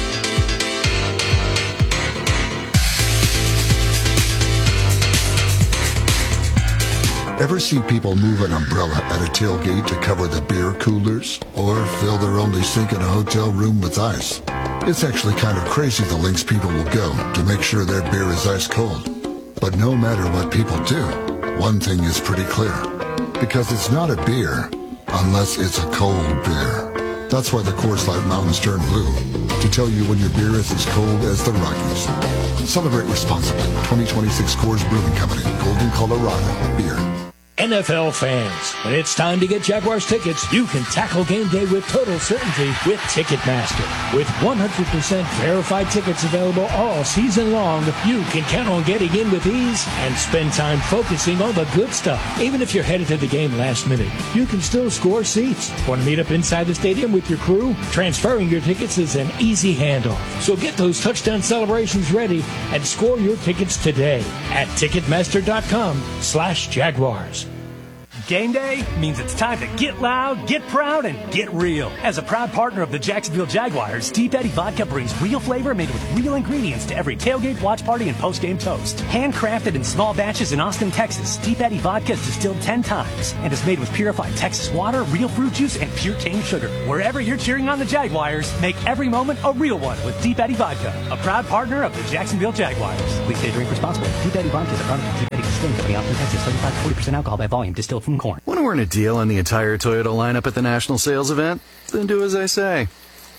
Ever see people move an umbrella at a tailgate to cover the beer coolers? Or fill their only sink in a hotel room with ice? It's actually kind of crazy the lengths people will go to make sure their beer is ice cold. But no matter what people do, one thing is pretty clear. Because it's not a beer unless it's a cold beer. That's why the Coors Light Mountains turn blue. To tell you when your beer is as cold as the Rockies. Celebrate responsibly. 2026 Coors Brewing Company, Golden, Colorado. Beer. NFL fans, when it's time to get Jaguars tickets, you can tackle game day with total certainty with Ticketmaster. With 100% verified tickets available all season long, you can count on getting in with ease and spend time focusing on the good stuff. Even if you're headed to the game last minute, you can still score seats. Want to meet up inside the stadium with your crew? Transferring your tickets is an easy handoff. So get those touchdown celebrations ready and score your tickets today at Ticketmaster.com/Jaguars. Game day means it's time to get loud, get proud, and get real. As a proud partner of the Jacksonville Jaguars, Deep Eddy Vodka brings real flavor made with real ingredients to every tailgate, watch party, and post-game toast. Handcrafted in small batches in Austin, Texas, Deep Eddy Vodka is distilled 10 times and is made with purified Texas water, real fruit juice, and pure cane sugar. Wherever you're cheering on the Jaguars, make every moment a real one with Deep Eddy Vodka, a proud partner of the Jacksonville Jaguars. Please stay drink responsibly. Deep Eddy Vodka is a product of Deep Eddy Distilling Company, Austin, Texas. 35 to 40% alcohol by volume, distilled from corn. Want to earn a deal on the entire Toyota lineup at the national sales event? Then do as I say.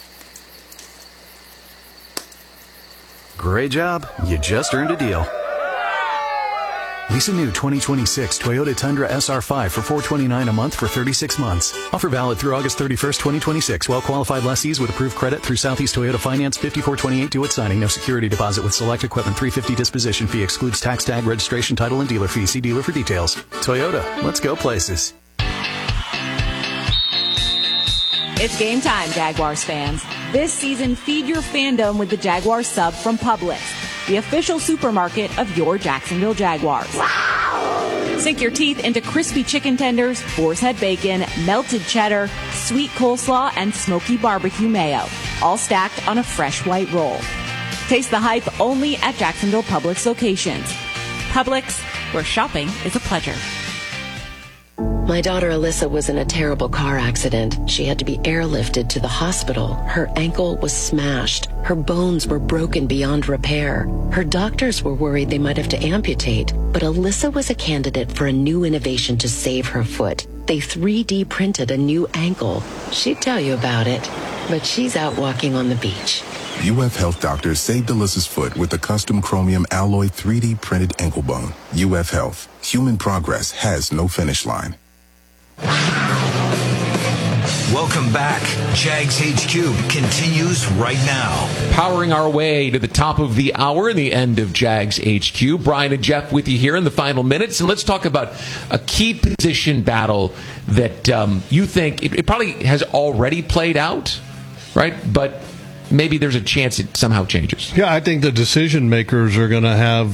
Great job. You just earned a deal. Lease a new 2026 Toyota Tundra SR5 for $429 a month for 36 months. Offer valid through August 31st, 2026. Well-qualified lessees with approved credit through Southeast Toyota Finance. 5428 due at signing. No security deposit with select equipment. $350 disposition fee. Excludes tax, tag, registration, title, and dealer fee. See dealer for details. Toyota. Let's go places. It's game time, Jaguars fans. This season, feed your fandom with the Jaguars sub from Publix, the official supermarket of your Jacksonville Jaguars. Sink your teeth into crispy chicken tenders, boar's head bacon, melted cheddar, sweet coleslaw, and smoky barbecue mayo, all stacked on a fresh white roll. Taste the hype only at Jacksonville Publix locations. Publix, where shopping is a pleasure. My daughter Alyssa was in a terrible car accident. She had to be airlifted to the hospital. Her ankle was smashed. Her bones were broken beyond repair. Her doctors were worried they might have to amputate, but Alyssa was a candidate for a new innovation to save her foot. They 3D printed a new ankle. She'd tell you about it, but she's out walking on the beach. UF Health doctors saved Alyssa's foot with a custom chromium alloy 3D printed ankle bone. UF Health. Human progress has no finish line. Welcome back. Jags HQ continues right now. Powering our way to the top of the hour and the end of Jags HQ. Brian and Jeff with you here in the final minutes. And let's talk about a key position battle that you think it probably has already played out, right? But maybe there's a chance it somehow changes. Yeah, I think the decision makers are going to have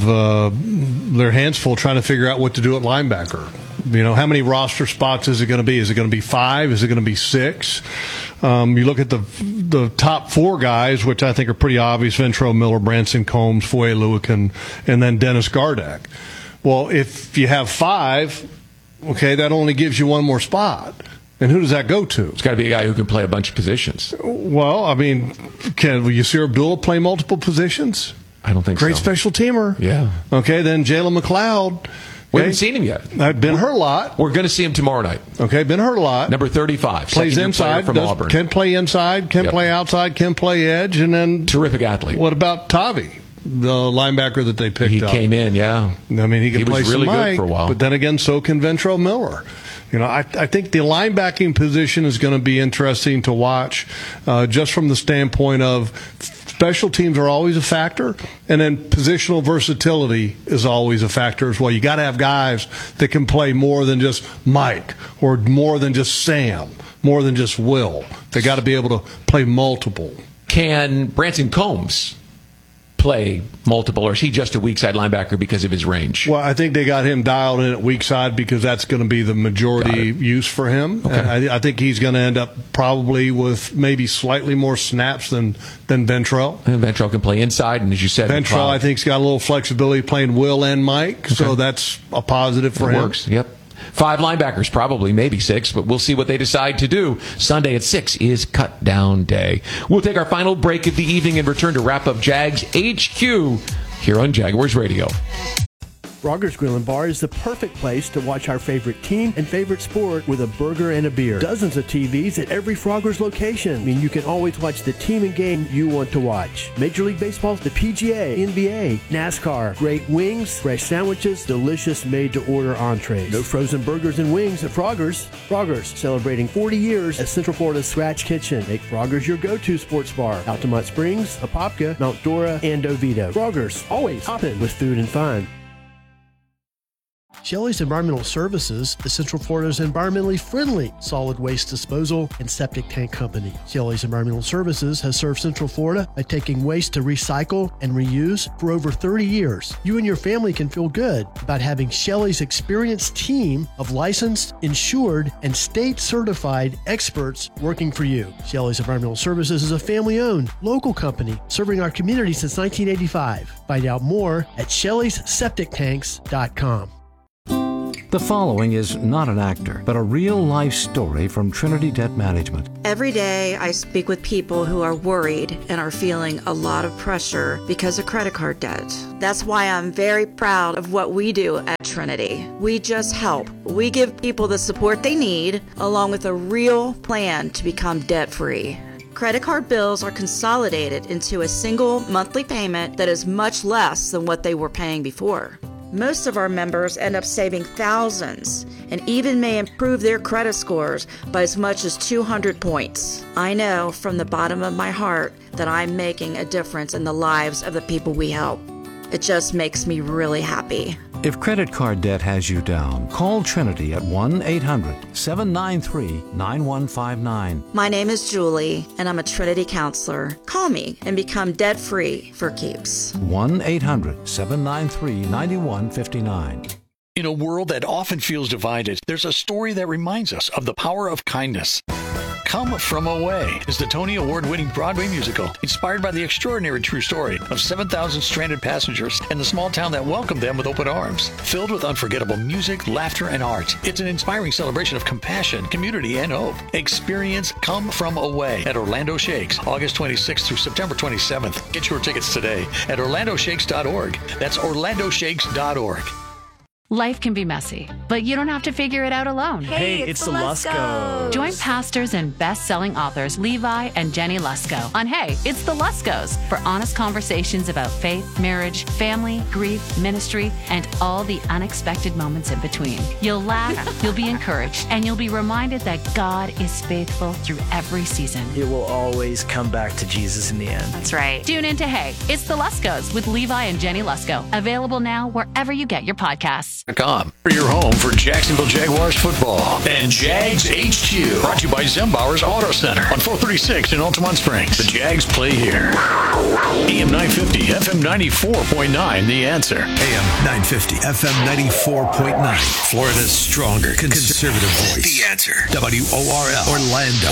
their hands full trying to figure out what to do at linebacker. You know, how many roster spots is it going to be? Is it going to be 5? Is it going to be 6? You look at the top 4 guys, which I think are pretty obvious: Ventrell Miller, Branson Combs, Foye Oluokun, and then Dennis Gardeck. Well, if you have 5, okay, that only gives you one more spot. And who does that go to? It's got to be a guy who can play a bunch of positions. Well, I mean, will Yasir Abdullah play multiple positions? I don't think so. Great special teamer. Yeah. Okay, then Jalen McLeod. We haven't seen him yet. Been hurt a lot. We're going to see him tomorrow night. Okay, been hurt a lot. Number 35. Plays inside. From Auburn. Can play inside, can play outside, can play edge, and then... Terrific athlete. What about Tavi, the linebacker that they picked up? He came in, yeah. I mean, he can play was really good for a while. But then again, so can Ventrell Miller. You know, I think the linebacking position is going to be interesting to watch just from the standpoint of special teams are always a factor, and then positional versatility is always a factor as well. You got to have guys that can play more than just Mike or more than just Sam, more than just Will. They got to be able to play multiple. Can Branson Combs play multiple, or is he just a weak side linebacker because of his range? Well, I think they got him dialed in at weak side because that's going to be the majority use for him. Okay. I think he's going to end up probably with maybe slightly more snaps than Ventrell. And Ventrell can play inside, and as you said, Ventrell I think's got a little flexibility playing Will and Mike, so that's a positive for him. Works. Yep. 5 linebackers, probably, maybe 6, but we'll see what they decide to do. Sunday at 6 is cut down day. We'll take our final break of the evening and return to wrap up Jags HQ here on Jaguars Radio. Rogers Grill and Bar is the perfect place to watch our favorite team and favorite sport with a burger and a beer. Dozens of TVs at every Frogger's location. I mean, you can always watch the team and game you want to watch. Major League Baseball, the PGA, NBA, NASCAR, great wings, fresh sandwiches, delicious made-to-order entrees. No frozen burgers and wings at Frogger's. Frogger's, celebrating 40 years as Central Florida's Scratch Kitchen. Make Frogger's your go-to sports bar. Altamont Springs, Apopka, Mount Dora, and Oviedo. Frogger's, always hopping with food and fun. Shelley's Environmental Services is Central Florida's environmentally friendly solid waste disposal and septic tank company. Shelley's Environmental Services has served Central Florida by taking waste to recycle and reuse for over 30 years. You and your family can feel good about having Shelley's experienced team of licensed, insured, and state-certified experts working for you. Shelley's Environmental Services is a family-owned, local company serving our community since 1985. Find out more at Shelley'sSepticTanks.com. The following is not an actor, but a real-life story from Trinity Debt Management. Every day I speak with people who are worried and are feeling a lot of pressure because of credit card debt. That's why I'm very proud of what we do at Trinity. We just help. We give people the support they need, along with a real plan to become debt-free. Credit card bills are consolidated into a single monthly payment that is much less than what they were paying before. Most of our members end up saving thousands and even may improve their credit scores by as much as 200 points. I know from the bottom of my heart that I'm making a difference in the lives of the people we help. It just makes me really happy. If credit card debt has you down, call Trinity at 1-800-793-9159. My name is Julie, and I'm a Trinity counselor. Call me and become debt-free for keeps. 1-800-793-9159. In a world that often feels divided, there's a story that reminds us of the power of kindness. Come From Away is the Tony Award-winning Broadway musical inspired by the extraordinary true story of 7,000 stranded passengers and the small town that welcomed them with open arms. Filled with unforgettable music, laughter, and art, it's an inspiring celebration of compassion, community, and hope. Experience Come From Away at Orlando Shakes, August 26th through September 27th. Get your tickets today at orlandoshakes.org. That's orlandoshakes.org. Life can be messy, but you don't have to figure it out alone. Hey, it's the Luskos. Join pastors and best-selling authors Levi and Jenny Lusko on Hey, It's the Luskos for honest conversations about faith, marriage, family, grief, ministry, and all the unexpected moments in between. You'll laugh, you'll be encouraged, and you'll be reminded that God is faithful through every season. It will always come back to Jesus in the end. That's right. Tune in to Hey, It's the Luskos with Levi and Jenny Lusko. Available now wherever you get your podcasts. For your home for Jacksonville Jaguars football and Jags HQ. Brought to you by Zembauer's Auto Center on 436 in Altamont Springs. The Jags play here. AM 950, FM 94.9, The Answer. AM 950, FM 94.9. Florida's stronger conservative voice. The Answer. WORL. Orlando.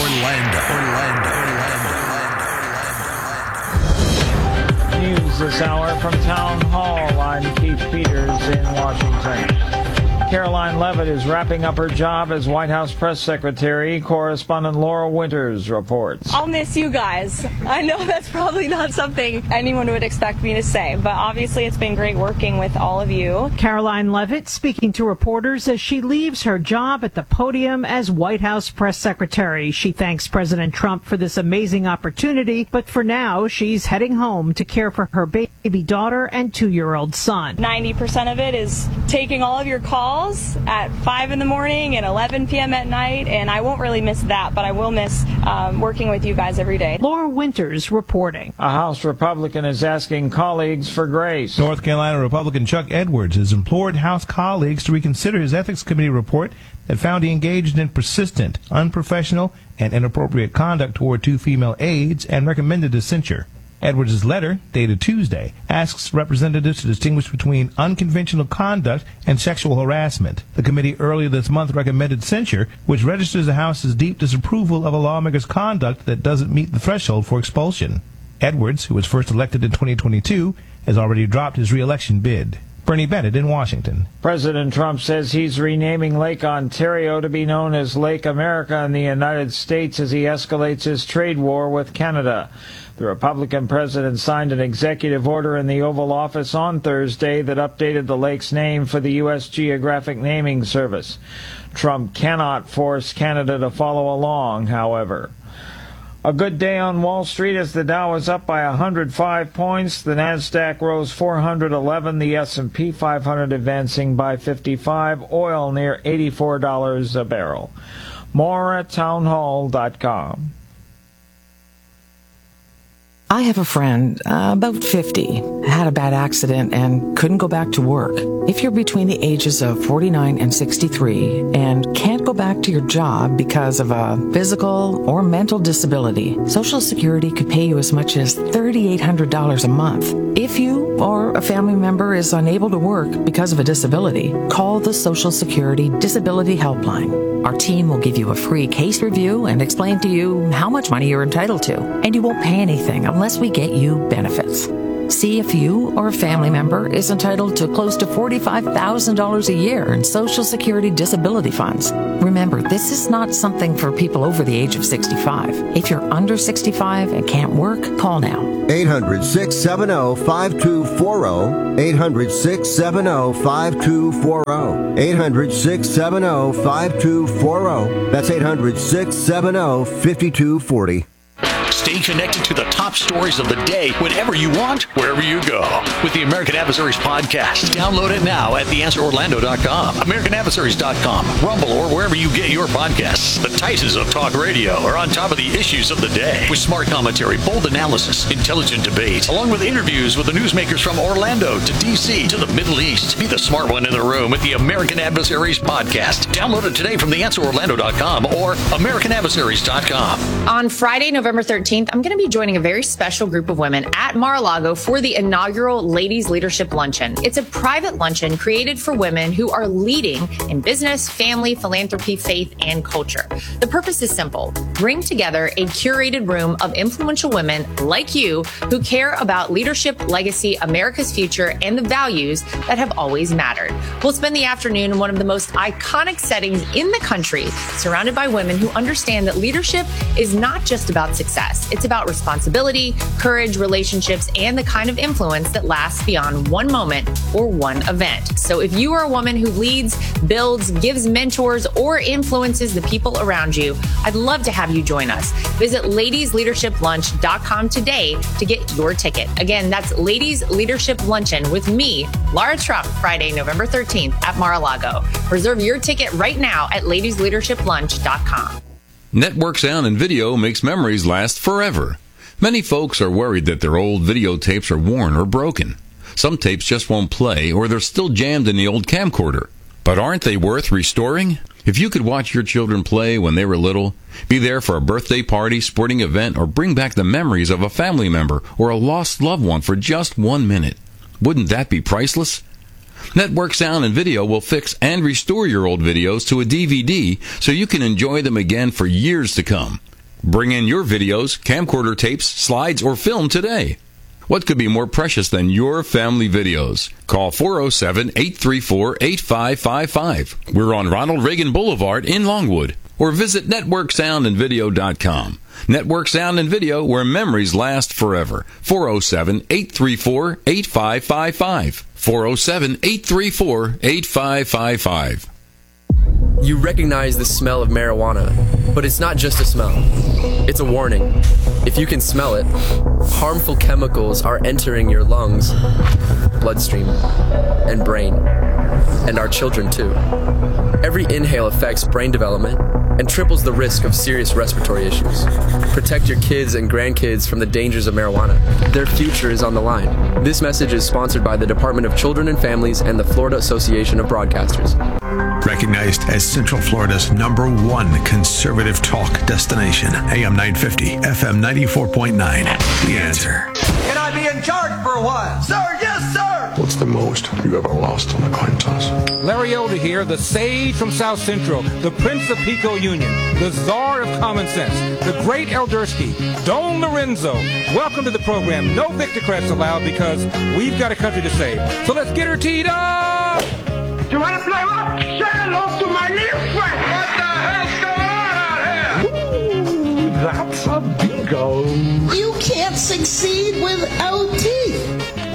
News this hour from Town Hall. I'm Keith Peters in Washington. Caroline Levitt is wrapping up her job as White House press secretary. Correspondent Laura Winters reports. I'll miss you guys. I know that's probably not something anyone would expect me to say, but obviously it's been great working with all of you. Caroline Levitt speaking to reporters as she leaves her job at the podium as White House press secretary. She thanks President Trump for this amazing opportunity, but for now she's heading home to care for her baby daughter and 2-year-old son. 90% of it is taking all of your calls at 5 in the morning and 11 p.m. at night, and I won't really miss that, but I will miss working with you guys every day. Laura Winters reporting. A House Republican is asking colleagues for grace. North Carolina Republican Chuck Edwards has implored House colleagues to reconsider his Ethics Committee report that found he engaged in persistent, unprofessional, and inappropriate conduct toward 2 female aides and recommended a censure. Edwards' letter, dated Tuesday, asks representatives to distinguish between unconventional conduct and sexual harassment. The committee earlier this month recommended censure, which registers the House's deep disapproval of a lawmaker's conduct that doesn't meet the threshold for expulsion. Edwards, who was first elected in 2022, has already dropped his re-election bid. Bernie Bennett in Washington. President Trump says he's renaming Lake Ontario to be known as Lake America in the United States as he escalates his trade war with Canada. The Republican president signed an executive order in the Oval Office on Thursday that updated the lake's name for the U.S. Geographic Naming Service. Trump cannot force Canada to follow along, however. A good day on Wall Street as the Dow is up by 105 points. The Nasdaq rose 411. The S&P 500 advancing by 55. Oil near $84 a barrel. More at townhall.com. I have a friend, about 50, had a bad accident and couldn't go back to work. If you're between the ages of 49 and 63 and can't go back to your job because of a physical or mental disability, Social Security could pay you as much as $3,800 a month. If you or a family member is unable to work because of a disability, call the Social Security Disability Helpline. Our team will give you a free case review and explain to you how much money you're entitled to, and you won't pay anything unless we get you benefits. See if you or a family member is entitled to close to $45,000 a year in Social Security disability funds. Remember, this is not something for people over the age of 65. If you're under 65 and can't work, call now. 800-670-5240. 800-670-5240. 800-670-5240. That's 800-670-5240. Stay connected to the top stories of the day whenever you want, wherever you go. With the American Adversaries podcast. Download it now at theanswerorlando.com, americanadversaries.com, Rumble, or wherever you get your podcasts. The Titans of Talk Radio are on top of the issues of the day with smart commentary, bold analysis, intelligent debate, along with interviews with the newsmakers from Orlando to D.C. to the Middle East. Be the smart one in the room with the American Adversaries podcast. Download it today from theanswerorlando.com or americanadversaries.com. On Friday, November 13th, I'm going to be joining a very special group of women at Mar-a-Lago for the inaugural Ladies Leadership Luncheon. It's a private luncheon created for women who are leading in business, family, philanthropy, faith, and culture. The purpose is simple. Bring together a curated room of influential women like you who care about leadership, legacy, America's future, and the values that have always mattered. We'll spend the afternoon in one of the most iconic settings in the country, surrounded by women who understand that leadership is not just about success. It's about responsibility, courage, relationships, and the kind of influence that lasts beyond one moment or one event. So if you are a woman who leads, builds, gives mentors, or influences the people around you, I'd love to have you join us. Visit ladiesleadershiplunch.com today to get your ticket. Again, that's Ladies Leadership Luncheon with me, Lara Trump, Friday, November 13th at Mar-a-Lago. Reserve your ticket right now at ladiesleadershiplunch.com. Network Sound and Video makes memories last forever. Many folks are worried that their old videotapes are worn or broken. Some tapes just won't play, or they're still jammed in the old camcorder. But aren't they worth restoring? If you could watch your children play when they were little, be there for a birthday party, sporting event, or bring back the memories of a family member or a lost loved one for just 1 minute, wouldn't that be priceless? Network Sound and Video will fix and restore your old videos to a DVD so you can enjoy them again for years to come. Bring in your videos, camcorder tapes, slides, or film today. What could be more precious than your family videos? Call 407-834-8555. We're on Ronald Reagan Boulevard in Longwood. Or visit networksoundandvideo.com. Network Sound and Video, where memories last forever. 407-834-8555. 407-834-8555. You recognize the smell of marijuana, but it's not just a smell. It's a warning. If you can smell it, harmful chemicals are entering your lungs, bloodstream, and brain, and our children too. Every inhale affects brain development and triples the risk of serious respiratory issues. Protect your kids and grandkids from the dangers of marijuana. Their future is on the line. This message is sponsored by the Department of Children and Families and the Florida Association of Broadcasters. Recognized as Central Florida's #1 conservative talk destination. AM 950, FM 94.9. The Answer. Can I be in charge for a while? Sir, yes, sir! What's the most you ever lost on a coin toss? Larry Elder here, the sage from South Central, the Prince of Pico Union, the czar of common sense, the great Eldersky, Don Lorenzo. Welcome to the program. No Victocrats allowed because we've got a country to save. So let's get her teed up! You want to play what? Say hello to my new friend! What the hell's going on out here? Ooh, that's a bingo. You can't can't succeed without teeth.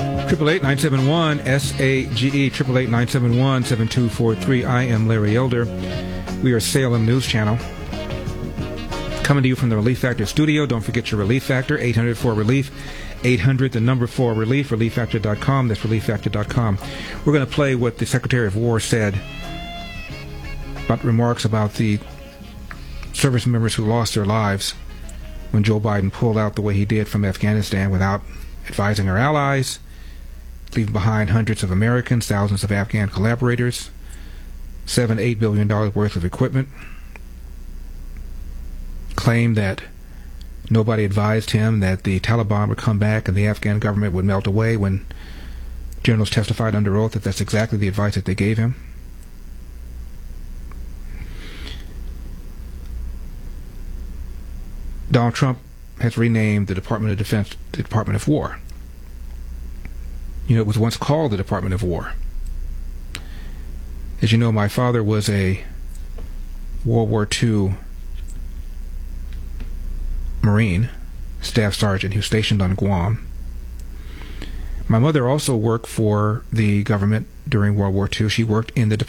888-971-SAGE, 888-971-7243. I am Larry Elder. We are Salem News Channel. Coming to you from the Relief Factor studio. Don't forget your Relief Factor, 800-4RELIEF, 800, the number 4RELIEF, ReliefFactor.com. That's ReliefFactor.com. We're going to play what the Secretary of War said about remarks about the service members who lost their lives when Joe Biden pulled out the way he did from Afghanistan without advising our allies, leaving behind hundreds of Americans, thousands of Afghan collaborators, $7-8 billion worth of equipment. Claimed that nobody advised him that the Taliban would come back and the Afghan government would melt away, when generals testified under oath that that's exactly the advice that they gave him. Donald Trump has renamed the Department of Defense the Department of War. You know, it was once called the Department of War. As you know, my father was a World War II Marine, Staff Sergeant. He was stationed on Guam. My mother also worked for the government during World War II. She worked in the